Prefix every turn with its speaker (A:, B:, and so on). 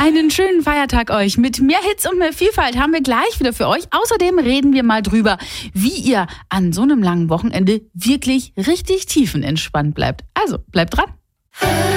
A: Einen schönen Feiertag euch. Mit mehr Hits und mehr Vielfalt haben wir gleich wieder für euch. Außerdem reden wir mal drüber, wie ihr an so einem langen Wochenende wirklich richtig tiefenentspannt bleibt. Also, bleibt dran.